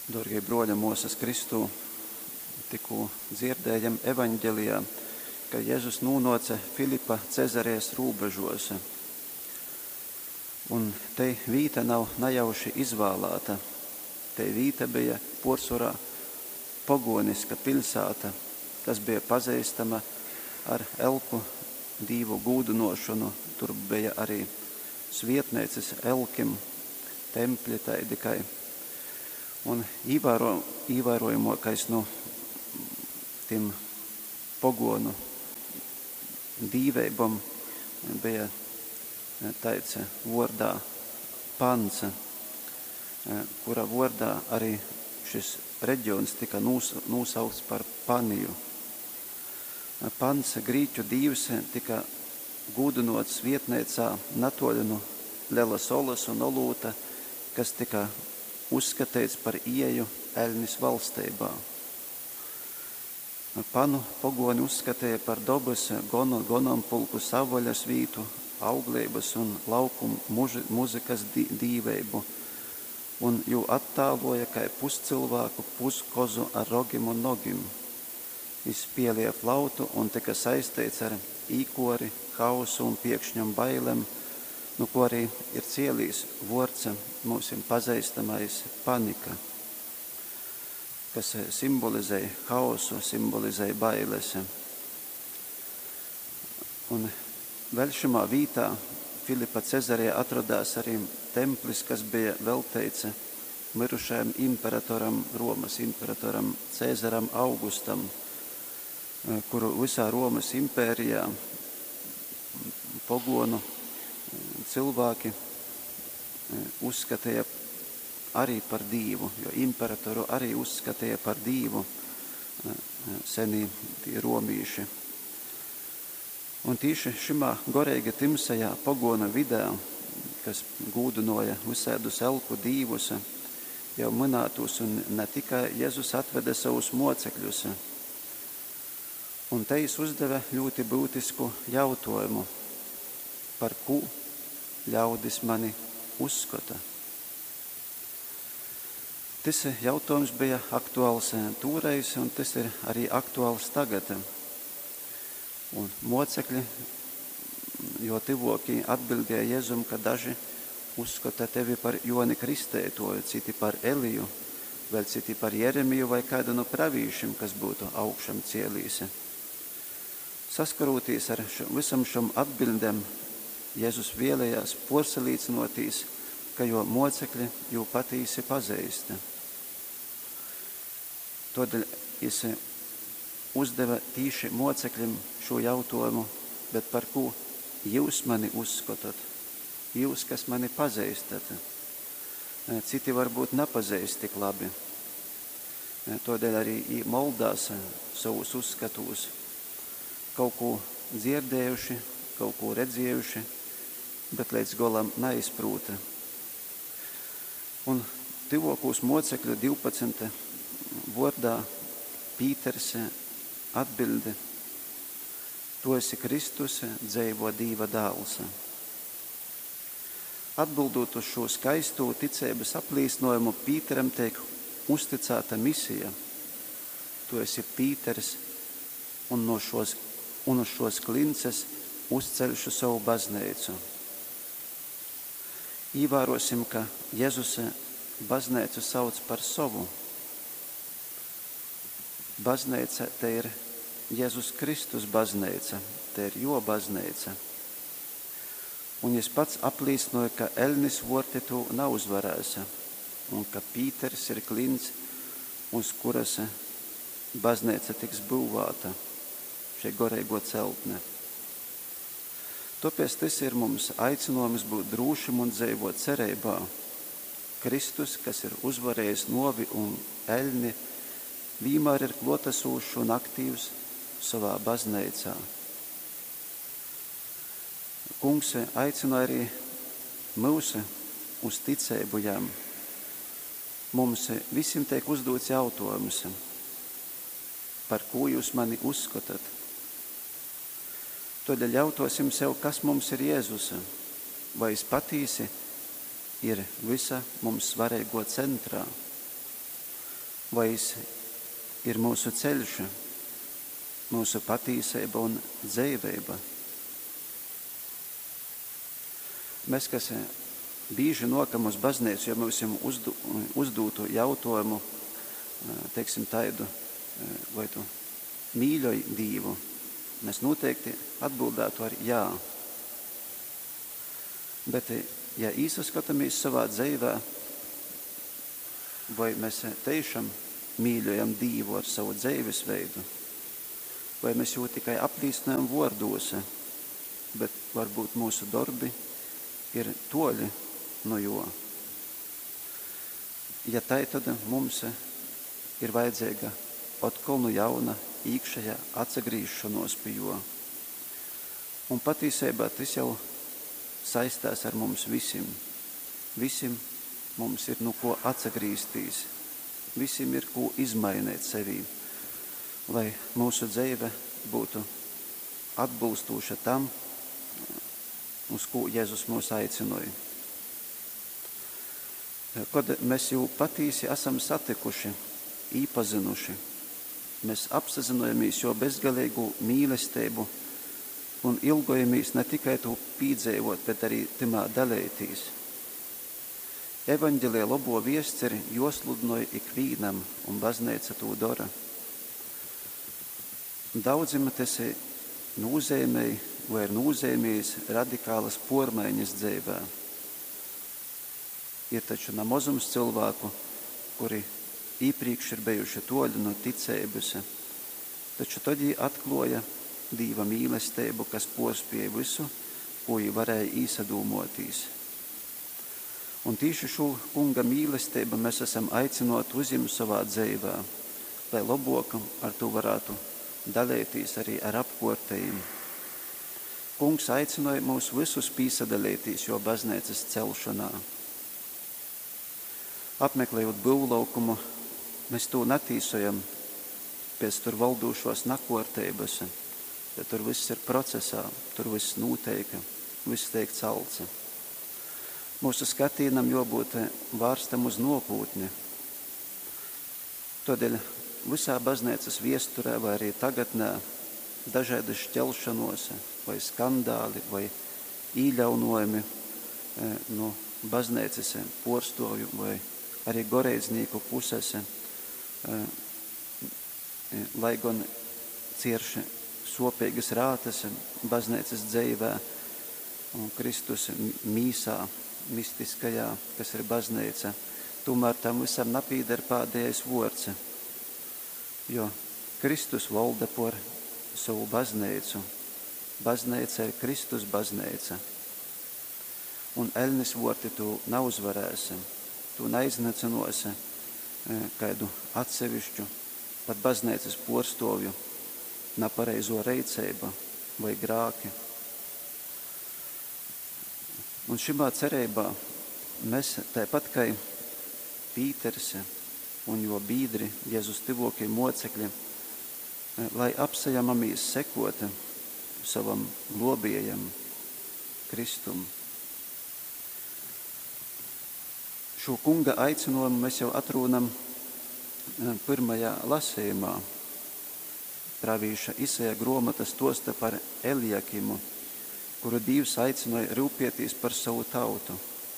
Dārgie broļi mūsas Kristū, tikko dzirdējam evaņģelijā, ka Jēzus nūnoca Filipa Cezarēs rūbežos. Un te vīta nav najauši izvēlēta. Te vīta bija porsurā pogoniska pilsēta, kas bija pazīstama ar elku dīvu gūdunošanu. Tur bija arī svietnēcis elkim, tempļi taidikai. Un ievērojamākais no tiem pogonu dīveibam bija taica vordā Pansa, kura vordā arī šis reģions tika nosaukts par Paniju. Pans, grīķu dīvs, tika gūdunots vietnēcā natoļu no Lelas olas un olūta, kas tika uzskatīts par ieju Eļnis valstībā. Panu pogoni uzskatīja par dobas gonampulku savaļas vītu, auglības un laukumu muzikas dīveibu, un jū attāloja kai puscilvāku, puskozu ar rogim un nogim. Viņš pielīja flautu un tika saistīts ar īkori, hausu un piekšņam bailēm, nu ko arī ir cielījis vorca mūsim pazīstamais panika, kas simbolizēja hausu, simbolizēja bailes. Un vēl šimā vītā Filipa Cezarē atrodās arī templis, kas bija veltīts mirušajam imperatoram, Romas imperatoram Cēzaram Augustam, kuru visā Romas impērijā pogonu cilvēki uzskatīja arī par dīvu, jo imperatoru arī uzskatīja par dīvu senī tie romīši. Un tīši šimā gorēga timsajā pogona vidā, kas gūdunoja visādus elku dīvus, jau minētus, un ne tikai Jēzus atveda savus mocekļus. Un te viņš uzdeva ļoti būtisku jautājumu, par ko ļaudis mani uzskata. Tas jautājums bija aktuāls toreiz, un tas ir arī aktuāls tagad. Un mocekļi, jo tivokī atbildēja Jēzum, ka daži uzskata tevi par Joni Kristētoju, citi par Eliju, vēl citi par Jeremiju vai kādu no pravīšiem, kas būtu augšam cielīs. Saskaroties ar visam šam atbildēm, Jēzus vēlējās porcelīcinotīs, ka jo mocekļi jū patīsi pazīst. Todēļ es uzdeva tīši mocekļiem šo jautājumu, bet par ko jūs mani uzskatat? Jūs, kas mani pazīstat. Citi varbūt nepazīst tik labi. Todēļ arī moldās savus uzskatus, kaut ko dzirdējuši, kaut ko redzējuši, bet līdz golam neizprūta. Un tivokūs mocekļu 12 vordā Pīters atbildi: Tu esi Kristus, dzeivo Dīva dēls. Atbildot uz šo skaisto ticības aplīsnojumu, Pīteram tiek uzticēta misija. Tu esi Pīters, un uz šos klinces uzceļšu savu baznīcu. Īvērosim, ka Jēzus baznīcu sauc par savu. Baznīca te ir Jēzus Kristus baznīca, te ir jo baznīca. Un viņš pats aplīsnoja, ka Eļnis vorti to nav uzvarēs, un ka Pīters ir klints, uz kuras baznīca tiks būvēta, šie gorēgo celtne. Tāpēc tas ir mums aicinājums būt drūšim un dzīvot cerībā. Kristus, kas ir uzvarējis novi un Eļni, vienmēr ir klātesošs un aktīvs savā baznīcā. Kungs aicina arī mūs uz ticību jām. Mums visiem tiek uzdots jautājums, par ko jūs mani uzskatāt? Todēļ jautāsim sev, kas mums ir Jēzus, vai es patīsi ir visa mums svarīgo centrā. vai Jis ir mūsu ceļš, mūsu patīsība un dzīvība. Mēs, kas bīži nokam uz baznīcu, jo mums uzdūtu jautājumu, teiksim, taidu, vai tu mīļoji Dīvu, mēs noteikti atbildētu ar jā. Bet, ja īsaskatāmies savā dzīvē, vai mēs tiešām mīļojam Dīvu ar savu dzīvesveidu, vai mēs jau tikai aplīstinājam vārdos, bet varbūt mūsu darbi ir toļi no jo. Ja tā, tad mums ir vajadzīga atkal no jauna iekšējā atsagrīšanos pie jo. Un patiesībā tas jau saistās ar mums visiem. Visiem mums ir no ko atsagrīstīs. Visiem ir ko izmainīt sevī, lai mūsu dzīve būtu atbilstoša tam, uz ko Jēzus mūs aicināja. Kad mēs jau patīsi esam satikuši, īpazinuši, mēs apzināmies jo bezgalīgu mīlestību un ilgojamies ne tikai to pīdzējot, bet arī timā dalītīs. Evaņģēlija labo viests ir josludinoja ikvīnam, un baznīca to dara. Daudzim tas nozīmēja vai ir nozīmējis radikālas pormaiņas dzīvē. Ir taču namazums cilvēku, kuri iepriekš ir bijuši toļi no ticības, taču tad viņi atkloja Dīva mīlestību, kas porspēja visu, ko viņi varēja īsadūmotīs. Un tieši šo kunga mīlestību mēs esam aicināti uzņemt savā dzīvē, lai labākam ar to varētu dalīties arī ar apkārtējiem. Kungs aicināja mūs visus pīsadalīties jo baznīcas celšanā. Apmeklējot būvlaukumu, mēs to netīsojam pēc tur valdošos nakārtības, bet tur viss ir procesā, tur viss noteika, viss tiek celts. Mūsu skatījumam jābūt vārstam uz nākotni. Tādēļ visā baznīcas viesturē vai arī tagadnē dažādas šķelšanos, vai skandāli, vai īļaunojumi no baznīcas porstovju vai arī goreidznieku puses, lai gan cierši sopīgas rātas baznīcas dzīvē un Kristus mīsā, mistiskajā, kas ir baznīca, tomēr tam visam napīdar pēdējais vārds, jo Kristus valda par savu baznīcu. Baznīca ir Kristus baznīca. Un elnis vārti tu neuzvarēsi, tu neiznacinosi kādu atsevišķu, pat baznīcas porstovju, nepareizo reicību vai grāki. Un šimā cerībā mēs tāpat kā Pīters un jo bīdri Jēzus tivokie mocekļi, lai apsajamamies sekot savam globējam Kristum. Šo kunga aicinājumu mēs jau atrūnam pirmajā lasījumā. Pravīša Isaija grāmatas tosta par Eliakimu, kuru Dievs aicināja rūpēties par savu tautu.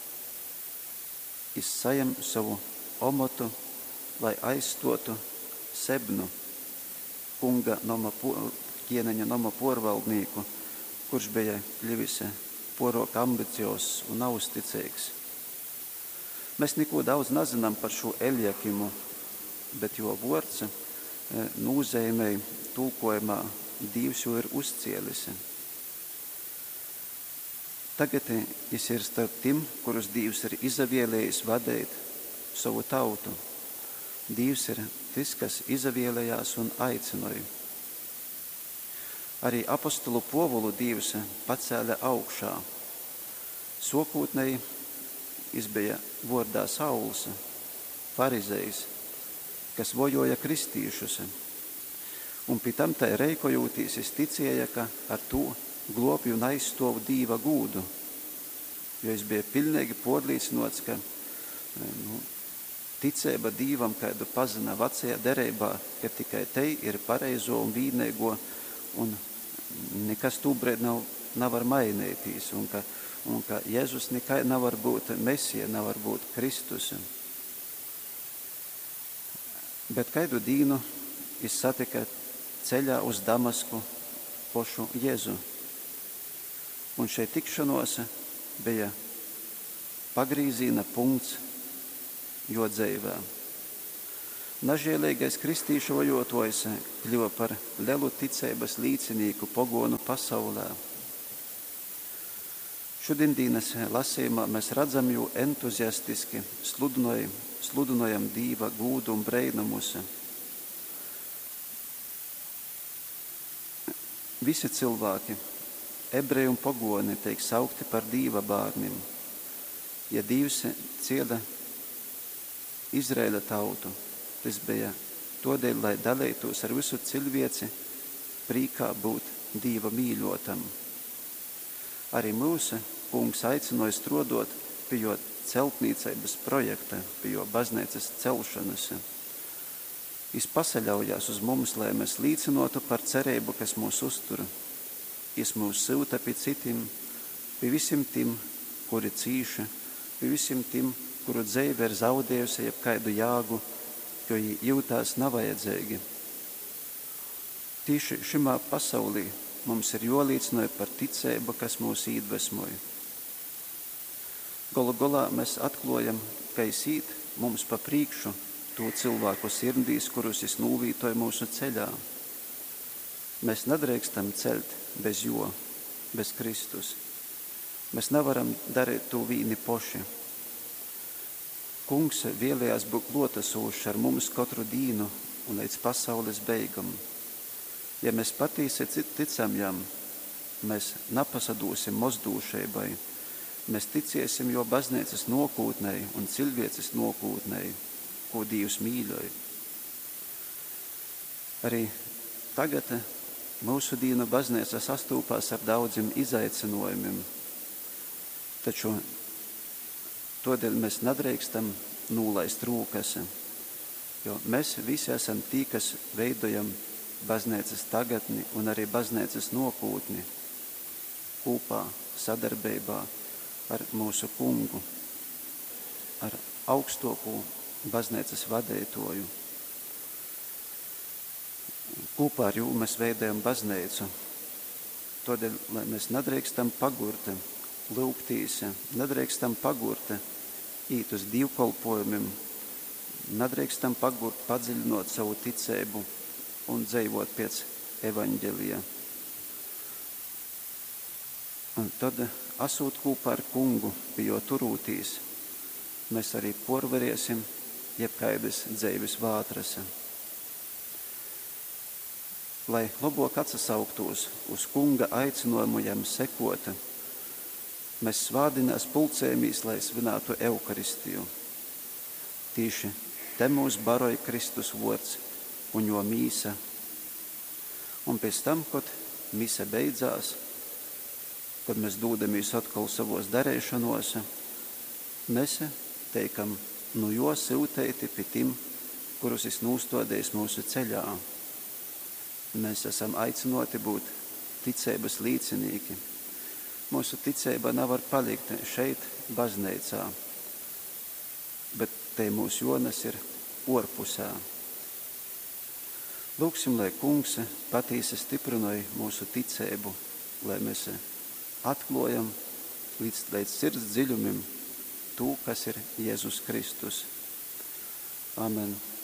Izsajam savu omatu, lai aizstotu Sebnu, kunga ķieneņa nama porvaldnieku, kurš bija kļuvis porok ambiciozs un austicīgs. Mēs neko daudz nezinām par šo Eliakimu, bet jo vārds nozīmēja tulkojumā Dievs jau ir uzcēlis. Tagad viņš ir starp tiem, kurus Dievs ir izavēlējis vadīt savu tautu. Dievs ir tas, kas izavēlējās un aicināja. Arī apostolu Povulu Dievs pacēla augšā. Sokūtnēji viņš bija vārdā Sauls, farizejs, kas vojoja kristīšus. Un pie tam tai reikojūtīs, viņš ticēja, ka ar to globju un aizstovu Dīva gūdu, jo viņš bija pilnīgi pārliecināts, ka ticība Dīvam, kādu pazina vecajā derībā, ka tikai te ir pareizo un vīnēgo, un nekas tūbrēd nevar mainītīs, un ka Jēzus nekai nevar būt Mesija, nevar būt Kristus. Bet kādu dīnu es satika ceļā uz Damasku pošu Jēzu. Un šeit tikšanos bija pagrīzīna punkts jo dzīvē. Nažēlīgais kristīšu vajotojs kļuva par lielu ticības līdzinīku pogonu pasaulē. Šodienas lasījumā mēs redzam jau entuziastiski sludinojam Dīva gūdu un breinumus. Visi cilvēki, ebreji un pogoni, tiek saukti par Dīva bārniem. Ja Dievs cieda Izraēla tautu, tas bija todēļ, lai dalītos ar visu cilvēci prīkā būt Dīva mīļotam. Arī mūsu kungs aicināja strodot pie jo celtniecības projekta, pie jo baznīcas celšanas. Viņš pasaļaujās uz mums, lai mēs līdzinotu par cerību, kas mūs uztur. Viņš mūs sūta pie citiem, pie visiem tiem, kuri cīši, pie visiem tiem, kuru dzīve ir zaudējusi jebkaidu jāgu, jo jūtās nevajadzīgi. Tieši šimā pasaulī mums ir jolīdzinoja par ticību, kas mūs iedvesmoja. Galu galā mēs atklājam, ka īt mums pa priekšu to cilvēku sirdīs, kurus es nūvītoju mūsu ceļā. Mēs nedrīkstam celt bez jo, bez Kristus. Mēs nevaram darīt to vīni poši. Kungs vēlējās būt klātesošs ar mums katru dienu un līdz pasaules beigam. Ja mēs patiesi ticam jam, mēs nepasadosim mozdūšībai, mēs ticēsim jo baznīcas nokūtnei un cilvēces nokūtnei, ko Dievs mīļoja. Arī tagad mūsu dienu baznīca sastūpās ar daudziem izaicinājumiem, taču todēļ mēs nedrīkstam nolaist rūkas, jo mēs visi esam tī, kas veidojam baznīcas tagadni un arī baznīcas nokūtni kopā, sadarbībā ar mūsu kungu, ar augstāko baznīcas vadītoju. Kopā ar jū mēs veidojam baznīcu, todēļ, lai mēs nedrīkstam pagurt, lūgtīs, nedrīkstam pagurt, īt uz dievkalpojumiem, nedrīkstam pagurt, padziļinot savu ticību un dzīvot pēc evaņģelija. Un tad, asūt kopā ar kungu, pie jo turūtīs, mēs arī porvarēsim jebkaidas dzīves vātras. Lai labāk atsasauktos uz kunga aicinājumu jam sekot, mēs svādinās pulcējamies, lai svinētu Eukaristiju. Tīši te mūs baroja Kristus vārds un jo mīsa. Un pēc tam, kad mīsa beidzās, kad mēs dodamies atkal savos darēšanos, mēs teikam, nu jo siltēti pie tim, kurus es nūstodējis mūsu ceļā. Mēs esam aicinoti būt ticības līdzinīgi. Mūsu ticība nevar palikt šeit, baznīcā, bet te mūsu jonas ir orpusā. Lūksim, lai kungs patiesi stiprinoja mūsu ticību, lai mēs atklājam līdz sirds dziļumiem to, kas ir Jēzus Kristus. Amen.